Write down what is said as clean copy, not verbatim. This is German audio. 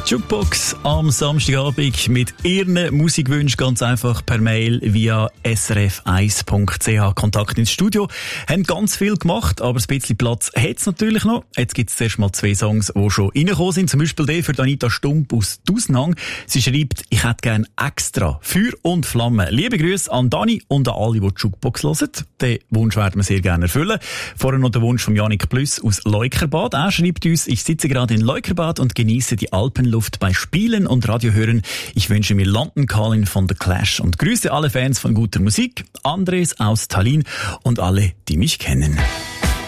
Jukebox am Samstagabend mit Ihren Musikwünschen ganz einfach per Mail via srf1.ch. Kontakt ins Studio. Haben ganz viel gemacht, aber ein bisschen Platz hat es natürlich noch. Jetzt gibt es zuerst mal 2 Songs, die schon reingekommen sind. Zum Beispiel der für Anita Stump aus Dusnang. Sie schreibt, ich hätte gerne extra Feuer und Flamme. Liebe Grüße an Dani und an alle, die die Jukebox hören. Den Wunsch werden wir sehr gerne erfüllen. Vorher noch der Wunsch von Janik Plüss aus Leukerbad. Er schreibt uns, ich sitze gerade in Leukerbad und genieße die Alpenluft bei Spielen und Radiohören. Ich wünsche mir London Calling von The Clash und grüße alle Fans von guter Musik, Andres aus Tallinn und alle, die mich kennen.